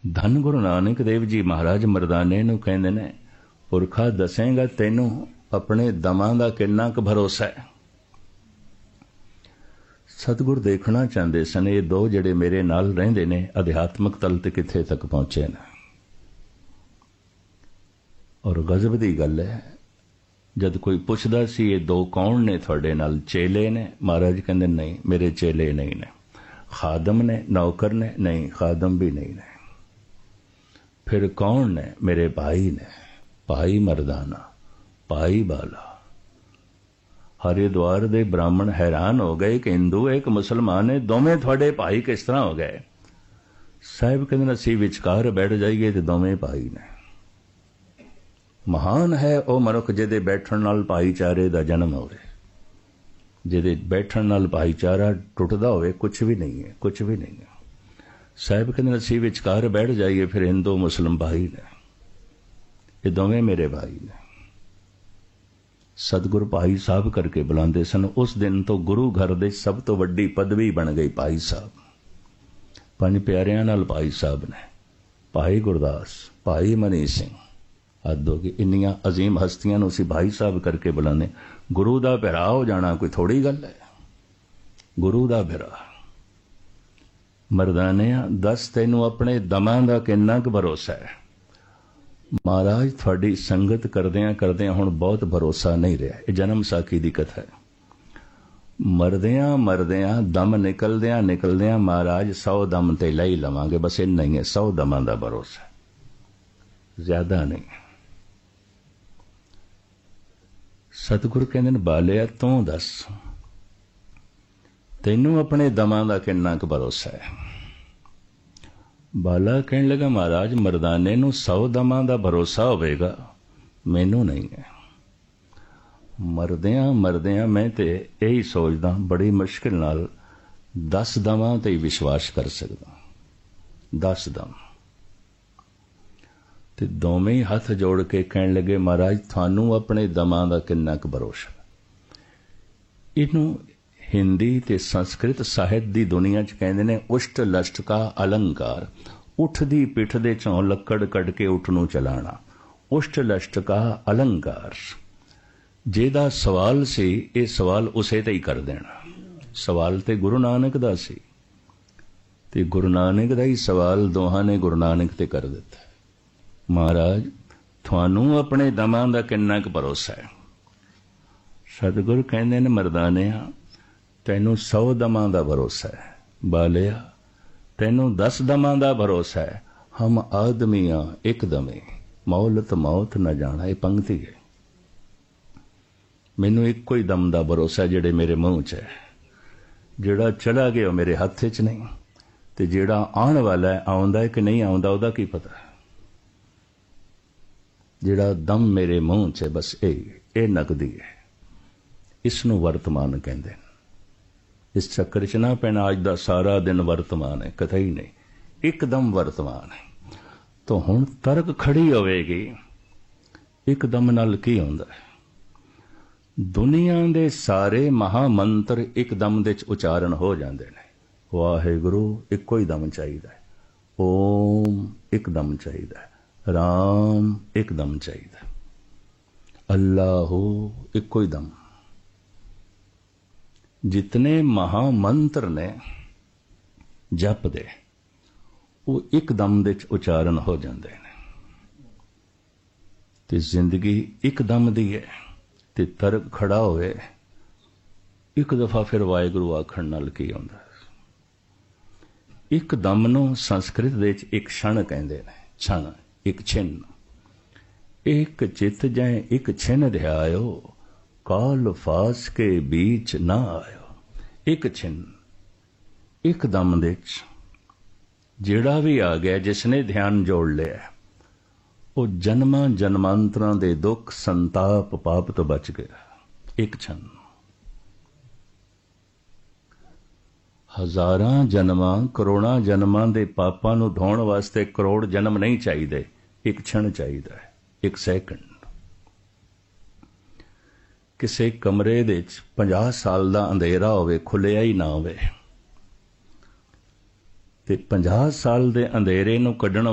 धन गुरु नानक देव जी महाराज मरदाने नूं कहंदे ने, पुरखा दसेगा तैनूं अपने दमां दा किन्ना क भरोसा है। सतगुर देखना चाहते सन ये दो जिहड़े मेरे नाल रहिंदे ने अध्यात्मक तल ते कित्थे तक पहुंचे ने। और गजब दी गल है, जद कोई पुछदा सी ये दो कौन ने तुहाडे नाल, चेले ने? महाराज कहंदे नहीं, मेरे चेले नहीं ने। खादम ने, नौकर ने? नहीं, खादम भी नहीं ने। फिर कौन ने? मेरे भाई ने, भाई मरदाना, भाई बाला। हरिद्वार दे ब्राह्मण हैरान हो गए कि हिंदू एक मुसलमान है, दोवें थोड़े भाई किस तरह हो गए? साहिब कहते असीं विचकार बैठ जाइए तो दोवें भाई ने। महान है वह मनुख जिहदे बैठण नाल भाईचारे दा जन्म होवे, जिहदे बैठण नाल भाईचारा टुटदा होवे कुछ भी नहीं है, कुछ भी नहीं है। साहिब कहते असीं विचकार बैठ जाइए फिर हिंदू मुस्लिम भाई ने, ये दोवें मेरे भाई ने। सतगुरु भाई साहब करके बुलाते सन। उस दिन तो गुरु घर दे सब तो वड्डी पदवी बन गई भाई साहब। पंज प्यारियां नाल भाई साहब ने, भाई गुरदास, भाई मनी सिंह, हद हो गई। इन्नियां अजीम हस्तियां नूं असीं भाई साहब करके बुलाने। गुरु दा भरा हो जाना कोई थोड़ी गल है, गुरु दा भरा। मरदानिया दस तैनूं अपने दमां दा किन्ना क भरोसा है? महाराज थोड़ी संगत करदियां करदियां हुण बहुत भरोसा नहीं रहा। ये जन्म साखी दी कथा है। मरदियां मरदियां दम निकलदियां निकलदियां महाराज 100 दम ते ले ही लवांगे, बस इन्ना ही है, 100 दमां दा भरोसा, ज्यादा नहीं। सतगुरु कहंदे ने बालिया तू दस तैनूं अपने दमां दा किन्ना क भरोसा है? बाला कहने लगा महाराज मरदाने नूं 100 दमां दा भरोसा होवेगा, मैनू नहीं है। मरदियां मरदियां मैं ते यही सोचदा बड़ी मुश्किल नाल 10 दमां ते ही विश्वास कर सकदा, 10 दम। ते दोवें ही हथ जोड़ के कहने लगे महाराज थानू अपने दमां दा किन्ना क भरोसा? इनू हिंदी ते संस्कृत साहित्य दी दुनिया च कहंदे ने उष्ट लष्ट का अलंकार। उठ दी पिठ दे चों लक्कड़ कड़ के उठ नूं चलाना, उष्ट लष्ट का अलंकार। जेदा सवाल सी ये सवाल उसे ते ही कर देना। सवाल ते गुरु नानक दा सी ते गुरु नानक दा ही सवाल दोहां ने गुरु नानक ते कर दिता। महाराज थानू अपने दमां दा किन्ना क भरोसा है? सतगुरु कहंदे ने मरदानिया तैनू 100 दमां दा भरोसा है। बालिया तैनू 10 दमां दा भरोसा है। हम आदमियां एक दमे मौलत मौत न जाना। ये पंक्ति है। मैनू इक्को ही दम दा भरोसा जिहड़े मेरे मुंह च है। जिहड़ा चला गया मेरे हथ च नहीं, ते जिहड़ा आने वाला है आउंदा है कि नहीं आउंदा ओहदा की पता। जिहड़ा दम मेरे मुंह च है बस ये नकदी है। इसनूं वर्तमान कहंदे ने। इस चक्कर च ना पैना अज दा सारा दिन वर्तमान है, कतई नहीं, एकदम वर्तमान है। तो हुण तर्क खड़ी होवेगी एकदम नाल की हुंदा है? दुनिया दे सारे महामंत्र एकदम दे च उचारण हो जांदे ने। वाहिगुरु इक्को ही दम चाहिदा है, ओम एकदम चाहिदा है, राम एकदम चाहिदा, अल्लाह इक्को ही दम। जितने महामंत्र ने जप दे वो एकदम दे उचारण हो जाते हैं। ते जिंदगी एकदम दी है ते तर्क खड़ा होए एक दफा फिर वाहिगुरू आखण नाल की होंदा। एकदम नूं संस्कृत दे च एक क्षण कहंदे ने। क्षण एक छिन्न। एक चित जै एक छिन्न ध्यायो, काल फास के बीच ना आयो। एक छिन्न एकदम दे जेड़ा भी आ गया, जिसने ध्यान जोड़ लिया वो जन्मां जन्मांतरां दे दुख संताप पाप तो बच गया। एक क्षण। हजारां जन्मां करोड़ां जन्मां दे पापां नूं धोण वास्ते करोड़ जन्म नहीं चाहिए, एक क्षण चाहिए, एक सैकंड। किसी कमरे दे 50 साल का अंधेरा होवे, खुलिया ही ना होवे, ते 50 साल दे अंधेरे नूं कढण